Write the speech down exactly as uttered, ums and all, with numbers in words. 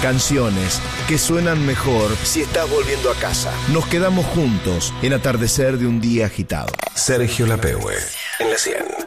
Canciones que suenan mejor si estás volviendo a casa. Nos quedamos juntos en atardecer de un día agitado. Sergio Lapegue, en la cien.